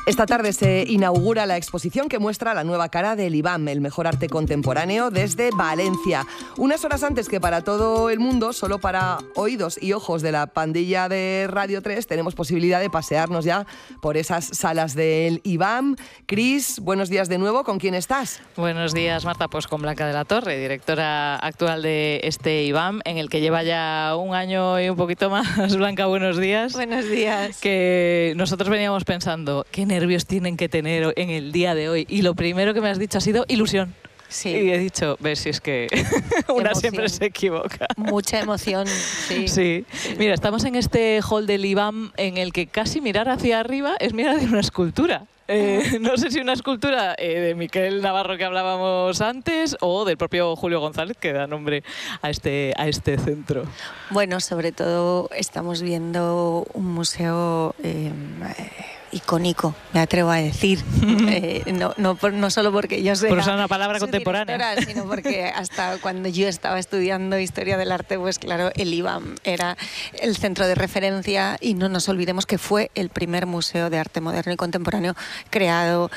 Esta tarde se inaugura la exposición que muestra la nueva cara del IBAM, el mejor arte contemporáneo desde Valencia. Unas horas antes que para todo el mundo, solo para oídos y ojos de la pandilla de Radio 3, tenemos posibilidad de pasearnos ya por esas salas del IBAM. Cris, buenos días de nuevo. ¿Con quién estás? Buenos días, Marta. Pues con Blanca de la Torre, directora actual de este IBAM, en el que lleva ya un año y un poquito más. Blanca, buenos días. Buenos días. Que nosotros veníamos pensando, qué nervios tienen que tener en el día de hoy. Y lo primero que me has dicho ha sido ilusión. Sí. Y he dicho, ves si es que una siempre se equivoca. Mucha emoción, sí. Sí. Mira, estamos en este hall del IBAM en el que casi mirar hacia arriba es mirar hacia una escultura. No sé si una escultura de Miquel Navarro que hablábamos antes o del propio Julio González que da nombre a este centro. Bueno, sobre todo estamos viendo un museo icónico, me atrevo a decir. No solo porque yo sea... Por usar una palabra contemporánea. Sino porque hasta cuando yo estaba estudiando Historia del Arte, pues claro, el IBAM era el centro de referencia y no nos olvidemos que fue el primer museo de arte moderno y contemporáneo creado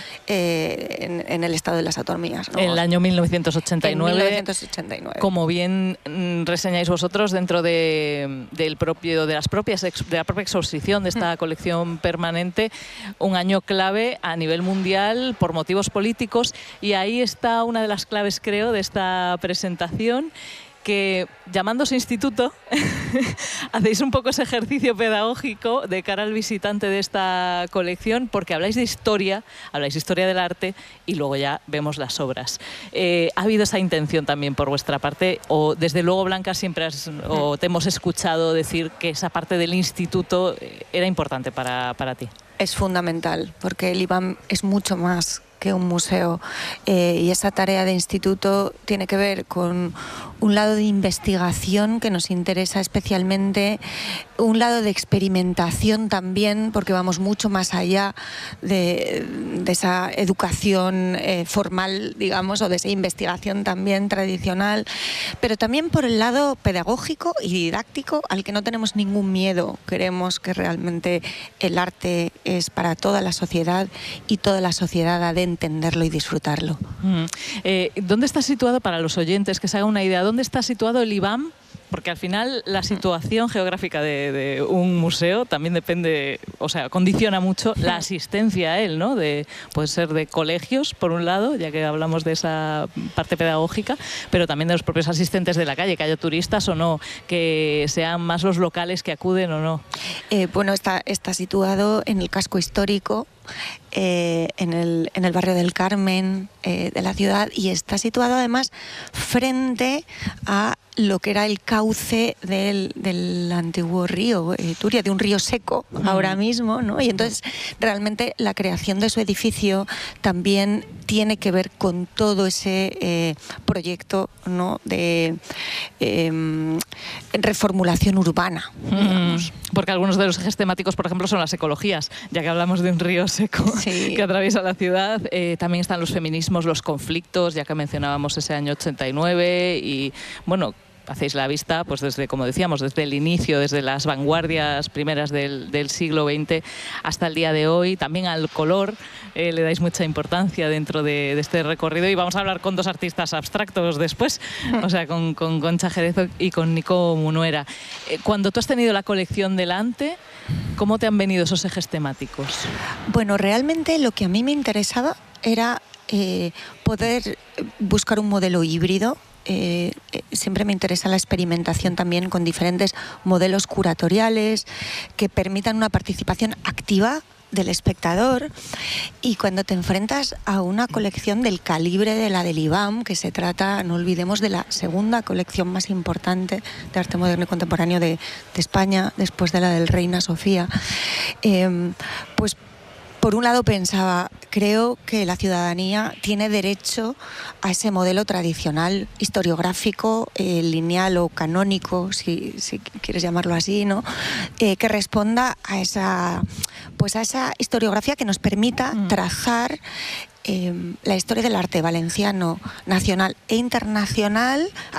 en el Estado de las Autonomías, ¿no? En el año 1989. En 1989. Como bien reseñáis vosotros dentro de la propia exposición de esta colección permanente, un año clave a nivel mundial por motivos políticos, y ahí está una de las claves, creo, de esta presentación, que llamándose instituto hacéis un poco ese ejercicio pedagógico de cara al visitante de esta colección, porque habláis de historia del arte y luego ya vemos las obras. ¿Ha habido esa intención también por vuestra parte? O desde luego, Blanca, siempre te hemos escuchado decir que esa parte del instituto era importante para ti. Es fundamental, porque el IBAM es mucho más que un museo, y esa tarea de instituto tiene que ver con un lado de investigación que nos interesa especialmente, un lado de experimentación también, porque vamos mucho más allá de esa educación formal, digamos, o de esa investigación también tradicional, pero también por el lado pedagógico y didáctico, al que no tenemos ningún miedo. Creemos que realmente el arte es para toda la sociedad y toda la sociedad ha de entenderlo y disfrutarlo. ¿Dónde está situado, para los oyentes que se hagan una idea, dónde está situado el IBAM? Porque al final la situación geográfica de un museo también depende, o sea, condiciona mucho la asistencia a él, ¿no? Puede ser de colegios, por un lado, ya que hablamos de esa parte pedagógica, pero también de los propios asistentes de la calle, que haya turistas o no, que sean más los locales que acuden o no. Bueno, está situado en el casco histórico, en el barrio del Carmen de la ciudad, y está situado además frente a lo que era el cauce del antiguo río Turia, de un río seco ahora mismo, ¿no? Y entonces realmente la creación de su edificio también tiene que ver con todo ese proyecto, ¿no?, de reformulación urbana, digamos. Porque algunos de los ejes temáticos, por ejemplo, son las ecologías, ya que hablamos de un río seco, sí, que atraviesa la ciudad. También están los feminismos, los conflictos, ya que mencionábamos ese año 89, y bueno, hacéis la vista, pues desde, como decíamos, desde el inicio, desde las vanguardias primeras del siglo XX hasta el día de hoy. También al color le dais mucha importancia dentro de este recorrido, y vamos a hablar con dos artistas abstractos después, o sea, con Concha Jerezo y con Nico Munuera. Cuando tú has tenido la colección delante, ¿cómo te han venido esos ejes temáticos? Bueno, realmente lo que a mí me interesaba era poder buscar un modelo híbrido. Siempre me interesa la experimentación también con diferentes modelos curatoriales que permitan una participación activa del espectador, y cuando te enfrentas a una colección del calibre de la del IBAM, que se trata, no olvidemos, de la segunda colección más importante de arte moderno y contemporáneo de España, después de la del Reina Sofía, pues por un lado pensaba, creo que la ciudadanía tiene derecho a ese modelo tradicional, historiográfico, lineal o canónico, si quieres llamarlo así, ¿no? Que responda a esa historiografía que nos permita trazar la historia del arte valenciano, nacional e internacional,